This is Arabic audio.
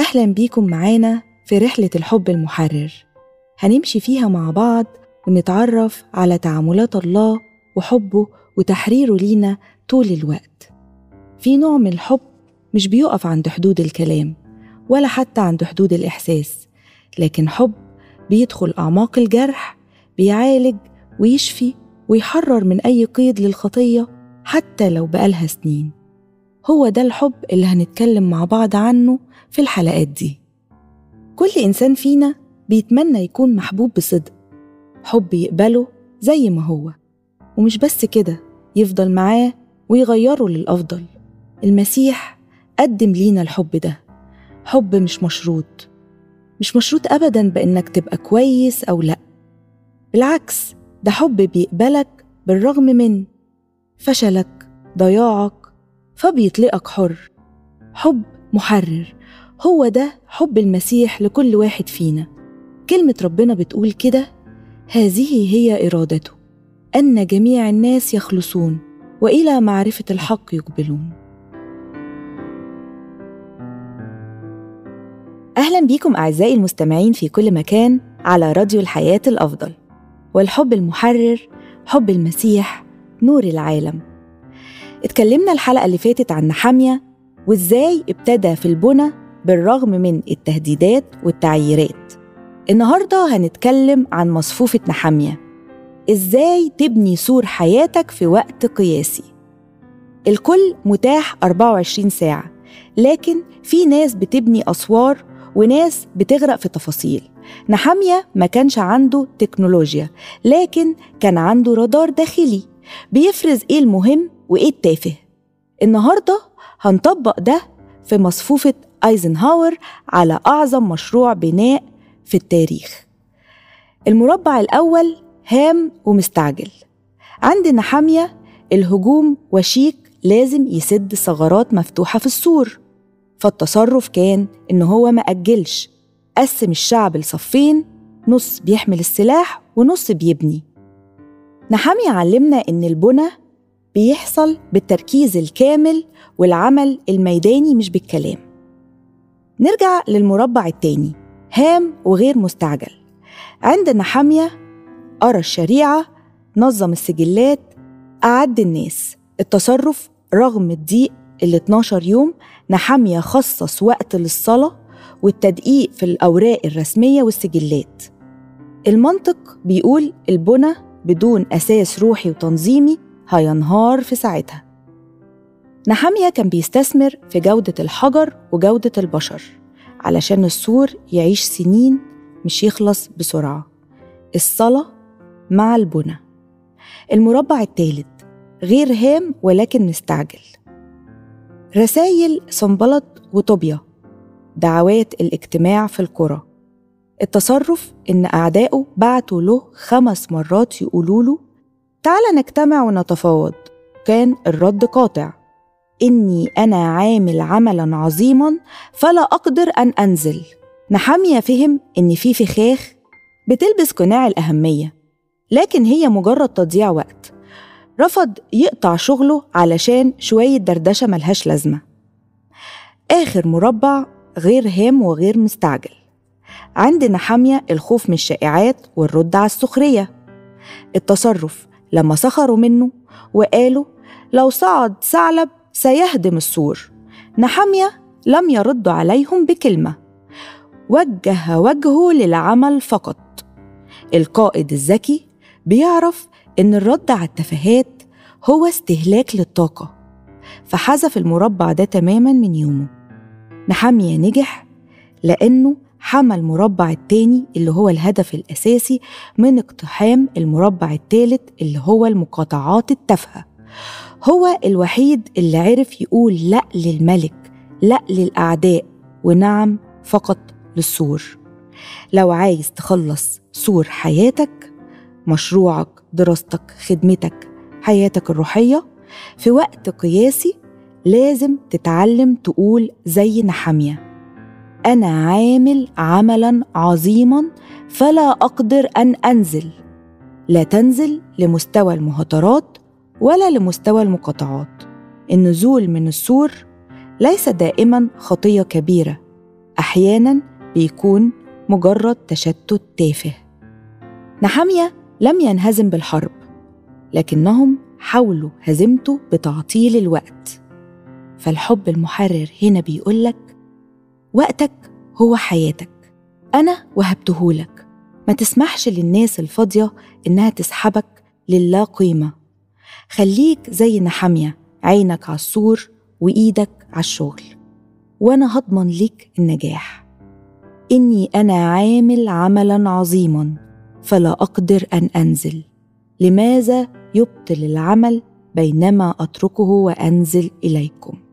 أهلا بيكم معانا في رحلة الحب المحرر. هنمشي فيها مع بعض ونتعرف على تعاملات الله وحبه وتحريره لينا طول الوقت. في نوع من الحب مش بيقف عند حدود الكلام ولا حتى عند حدود الإحساس، لكن حب بيدخل أعماق الجرح، بيعالج ويشفي ويحرر من أي قيد للخطية حتى لو بقالها سنين. هو ده الحب اللي هنتكلم مع بعض عنه في الحلقات دي. كل إنسان فينا بيتمنى يكون محبوب بصدق، حب يقبله زي ما هو، ومش بس كده، يفضل معاه ويغيره للأفضل. المسيح قدم لينا الحب ده، حب مش مشروط أبداً بإنك تبقى كويس أو لأ. بالعكس، ده حب بيقبلك بالرغم من فشلك، ضياعك، فبيطلقك حر. حب محرر، هو ده حب المسيح لكل واحد فينا. كلمة ربنا بتقول كده: هذه هي إرادته، أن جميع الناس يخلصون وإلى معرفة الحق يقبلون. أهلا بيكم أعزائي المستمعين في كل مكان على راديو الحياة الأفضل. والحب المحرر، حب المسيح، نور العالم. اتكلمنا الحلقة اللي فاتت عن نحمية وإزاي ابتدى في البنى بالرغم من التهديدات والتعييرات. النهاردة هنتكلم عن مصفوفة نحمية، إزاي تبني سور حياتك في وقت قياسي. الكل متاح 24 ساعة، لكن في ناس بتبني أسوار وناس بتغرق في تفاصيل. نحمية ما كانش عنده تكنولوجيا، لكن كان عنده رادار داخلي بيفرز إيه المهم وإيه التافه. النهاردة هنطبق ده في مصفوفة أيزنهاور على أعظم مشروع بناء في التاريخ. المربع الأول هام ومستعجل. عند نحمية الهجوم وشيك لازم يسد ثغرات مفتوحة في السور، فالتصرف كان إنه هو ما أجلش، قسم الشعب لصفين، نص بيحمل السلاح ونص بيبني. نحمية علمنا إن البنى بيحصل بالتركيز الكامل والعمل الميداني مش بالكلام. نرجع للمربع التاني، هام وغير مستعجل. عند نحمية قرأ الشريعة، نظم السجلات، أعد الناس. التصرف رغم الضيق 12 يوم، نحمية خصص وقت للصلاة والتدقيق في الأوراق الرسمية والسجلات. المنطق بيقول البنى بدون أساس روحي وتنظيمي هينهار في ساعتها. نحمية كان بيستثمر في جودة الحجر وجودة البشر علشان السور يعيش سنين مش يخلص بسرعة. الصلاة مع البنى. المربع الثالث غير هام ولكن مستعجل. رسائل سنبلط وطوبيا، دعوات الاجتماع في القرى. التصرف إن أعدائه بعتوا له 5 مرات يقولوا له تعال نجتمع ونتفاوض. كان الرد قاطع: إني أنا عامل عملاً عظيماً فلا أقدر أن أنزل. نحمية فهم إن في فخاخ بتلبس قناع الأهمية، لكن هي مجرد تضييع وقت. رفض يقطع شغله علشان شوية دردشة ملهاش لازمة. آخر مربع غير هام وغير مستعجل. عند نحمية الخوف من الشائعات والرد على السخرية. التصرف لما سخروا منه وقالوا لو صعد ثعلب سيهدم السور، نحمية لم يرد عليهم بكلمة، وجه وجهه للعمل فقط. القائد الذكي بيعرف إن الرد على التفاهات هو استهلاك للطاقة، فحذف المربع ده تماماً من يومه. نحمية نجح لأنه حمل المربع التاني اللي هو الهدف الأساسي من اقتحام المربع الثالث اللي هو المقاطعات التافهة. هو الوحيد اللي عرف يقول لأ للملك، لأ للأعداء، ونعم فقط للسور. لو عايز تخلص سور حياتك، مشروعك، دراستك، خدمتك، حياتك الروحية في وقت قياسي، لازم تتعلم تقول زي نحمية: أنا عامل عملاً عظيماً فلا أقدر أن أنزل. لا تنزل لمستوى المهاترات ولا لمستوى المقاطعات. النزول من السور ليس دائماً خطية كبيرة، أحياناً بيكون مجرد تشتت تافه. نحمية لم ينهزم بالحرب، لكنهم حاولوا هزيمته بتعطيل الوقت. فالحب المحرر هنا بيقولك وقتك هو حياتك، أنا وهبتهولك. ما تسمحش للناس الفاضية إنها تسحبك للا قيمة. خليك زي نحمية، عينك على السور وإيدك على الشغل، وأنا هضمن ليك النجاح. إني أنا عامل عملاً عظيماً فلا أقدر أن أنزل. لماذا يبطل العمل بينما أتركه وأنزل إليكم؟